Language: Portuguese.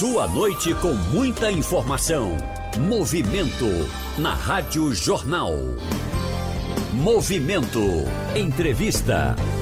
sua noite com muita informação. Movimento na Rádio Jornal. Movimento. Entrevista.